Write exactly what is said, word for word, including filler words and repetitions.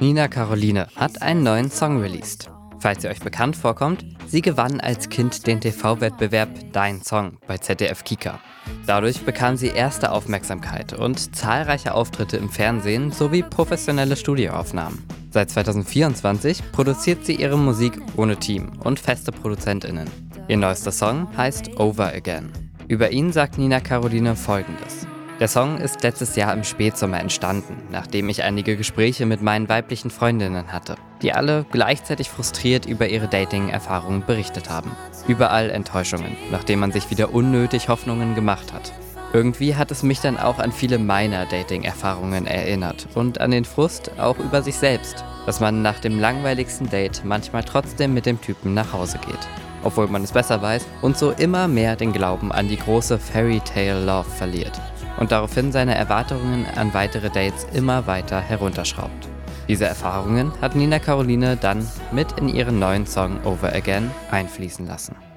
Nina Caroline hat einen neuen Song released. Falls sie euch bekannt vorkommt, sie gewann als Kind den T V-Wettbewerb Dein Song bei Z D F Kika. Dadurch bekam sie erste Aufmerksamkeit und zahlreiche Auftritte im Fernsehen sowie professionelle Studioaufnahmen. Seit zweitausendvierundzwanzig produziert sie ihre Musik ohne Team und feste ProduzentInnen. Ihr neuester Song heißt Over Again. Über ihn sagt Nina Caroline Folgendes: Der Song ist letztes Jahr im Spätsommer entstanden, nachdem ich einige Gespräche mit meinen weiblichen Freundinnen hatte, die alle gleichzeitig frustriert über ihre Dating-Erfahrungen berichtet haben. Überall Enttäuschungen, nachdem man sich wieder unnötig Hoffnungen gemacht hat. Irgendwie hat es mich dann auch an viele meiner Dating-Erfahrungen erinnert und an den Frust auch über sich selbst, dass man nach dem langweiligsten Date manchmal trotzdem mit dem Typen nach Hause geht, obwohl man es besser weiß und so immer mehr den Glauben an die große Fairy-Tale-Love verliert und daraufhin seine Erwartungen an weitere Dates immer weiter herunterschraubt. Diese Erfahrungen hat Nina Caroline dann mit in ihren neuen Song Over Again einfließen lassen.